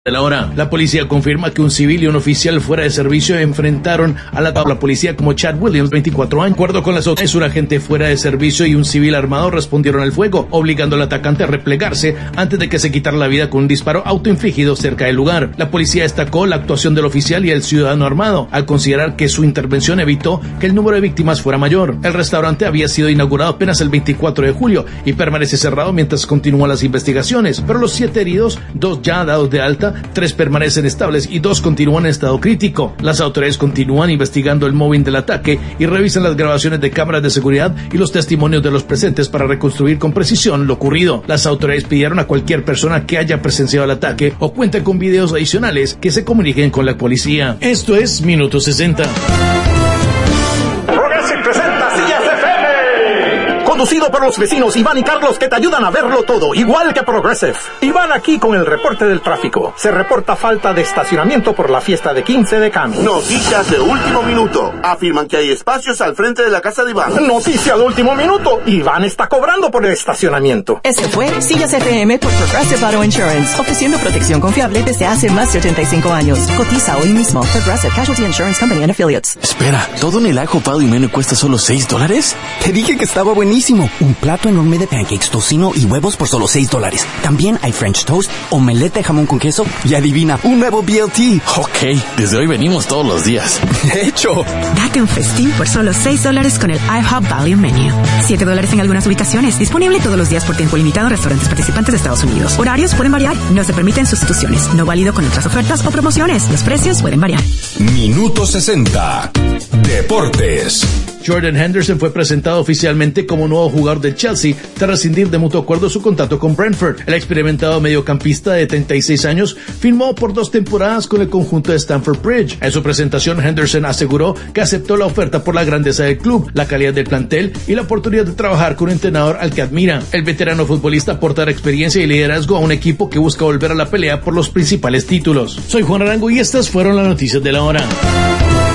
De la hora, la policía confirma que un civil y un oficial fuera de servicio enfrentaron a la policía como Chad Williams, 24 años. De acuerdo con las autoridades, un agente fuera de servicio y un civil armado respondieron al fuego, obligando al atacante a replegarse antes de que se quitara la vida con un disparo autoinfligido cerca del lugar. La policía destacó la actuación del oficial y el ciudadano armado, al considerar que su intervención evitó que el número de víctimas fuera mayor. El restaurante había sido inaugurado apenas el 24 de julio y permanece cerrado mientras continúan las investigaciones, pero los 7 heridos, 2 ya dados de alta, 3 permanecen estables y 2 continúan en estado crítico. Las autoridades continúan investigando el móvil del ataque y revisan las grabaciones de cámaras de seguridad y los testimonios de los presentes para reconstruir con precisión lo ocurrido. Las autoridades pidieron a cualquier persona que haya presenciado el ataque o cuente con videos adicionales que se comuniquen con la policía. Esto es Minuto 60. Conducido por los vecinos Iván y Carlos, que te ayudan a verlo todo, igual que Progressive. Iván aquí con el reporte del tráfico. Se reporta falta de estacionamiento por la fiesta de 15 de Cami. Noticias de último minuto. Afirman que hay espacios al frente de la casa de Iván. Noticia de último minuto. Iván está cobrando por el estacionamiento. Ese fue Sillas FM por Progressive Auto Insurance, ofreciendo protección confiable desde hace más de 85 años. Cotiza hoy mismo. Progressive Casualty Insurance Company and Affiliates. Espera, ¿todo en el ajo Pado y Menú cuesta solo $6? Te dije que estaba buenísimo. Un plato enorme de pancakes, tocino y huevos por solo $6. También hay French toast, omelette de jamón con queso y adivina, un nuevo BLT. Ok, desde hoy venimos todos los días. De hecho, date un festín por solo $6 con el IHOP Value Menu. $7 en algunas ubicaciones. Disponible todos los días por tiempo limitado en restaurantes participantes de Estados Unidos. Horarios pueden variar. No se permiten sustituciones. No válido con otras ofertas o promociones. Los precios pueden variar. Minuto 60. Deportes. Jordan Henderson fue presentado oficialmente como nuevo jugador de Chelsea tras rescindir de mutuo acuerdo su contrato con Brentford. El experimentado mediocampista de 36 años firmó por 2 temporadas con el conjunto de Stamford Bridge. En su presentación, Henderson aseguró que aceptó la oferta por la grandeza del club, la calidad del plantel y la oportunidad de trabajar con un entrenador al que admira. El veterano futbolista aportará experiencia y liderazgo a un equipo que busca volver a la pelea por los principales títulos. Soy Juan Arango y estas fueron las noticias de la hora.